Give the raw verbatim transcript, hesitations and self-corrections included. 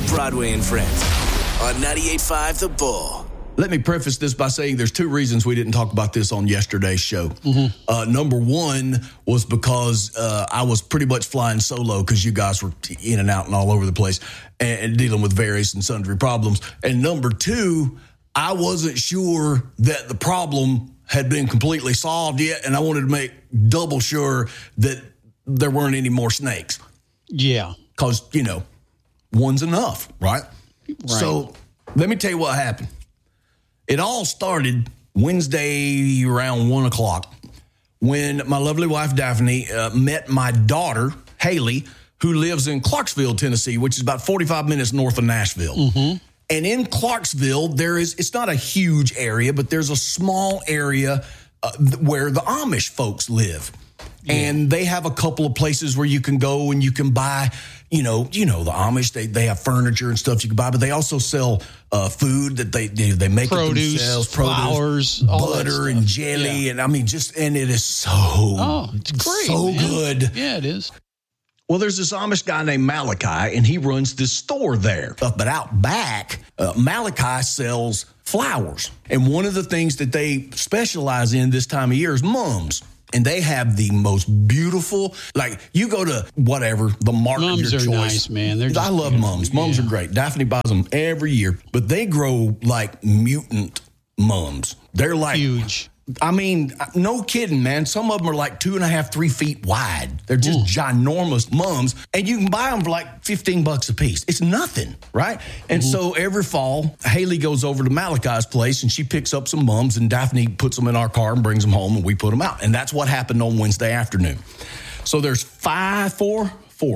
Broadway and Friends on ninety-eight point five The Bull. Let me preface this by saying there's two reasons we didn't talk about this on yesterday's show. Mm-hmm. Uh, number one was because uh, I was pretty much flying solo because you guys were in and out and all over the place and, and dealing with various and sundry problems. And number two, I wasn't sure that the problem had been completely solved yet, and I wanted to make double sure that there weren't any more snakes. Yeah. Because, you know, one's enough, right? Right. So let me tell you what happened. It all started Wednesday around one o'clock when my lovely wife, Daphne, uh, met my daughter, Haley, who lives in Clarksville, Tennessee, which is about forty-five minutes north of Nashville. Mm-hmm. And in Clarksville, there is, it's not a huge area, but there's a small area uh, where the Amish folks live. Yeah. And they have a couple of places where you can go and you can buy, you know, you know, the Amish, they, they have furniture and stuff you can buy, but they also sell uh, food that they they, they make produce, it themselves, flowers, butter and jelly. Yeah. And I mean, just, and it is so, oh, it's great, so man. good. Yeah, it is. Well, there's this Amish guy named Malachi, and he runs this store there. But out back, uh, Malachi sells flowers. And one of the things that they specialize in this time of year is mums. And they have the most beautiful, like, you go to whatever, the market of your Mums are choice. nice, man. They're just I love beautiful. mums. Mums Yeah. are great. Daphne buys them every year. But they grow like mutant mums. They're like... Huge. I mean, no kidding, man. Some of them are like two and a half, three feet wide. They're just Ooh. ginormous mums, and you can buy them for like fifteen bucks a piece. It's nothing, right? And mm-hmm. so every fall, Haley goes over to Malachi's place, and she picks up some mums, and Daphne puts them in our car and brings them home, and we put them out. And that's what happened on Wednesday afternoon. So there's five, four,